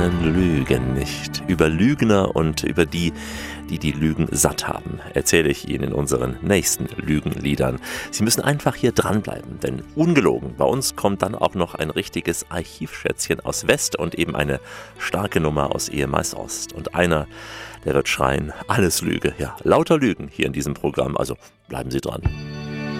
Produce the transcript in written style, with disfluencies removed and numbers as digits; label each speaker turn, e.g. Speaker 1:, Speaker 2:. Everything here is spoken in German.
Speaker 1: Erwachsenen lügen nicht. Über Lügner und über die Lügen satt haben, erzähle ich Ihnen in unseren nächsten Lügenliedern. Sie müssen einfach hier dranbleiben, denn ungelogen, bei uns kommt dann auch noch ein richtiges Archivschätzchen aus West und eben eine starke Nummer aus ehemals Ost. Und einer, der wird schreien, alles Lüge, ja, lauter Lügen hier in diesem Programm, also bleiben Sie dran.